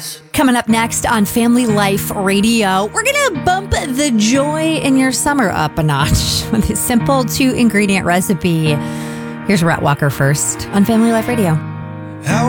Coming up next on Family Life Radio, we're going to bump the joy in your summer up a notch with a simple 2-ingredient recipe. Here's Rhett Walker first on Family Life Radio.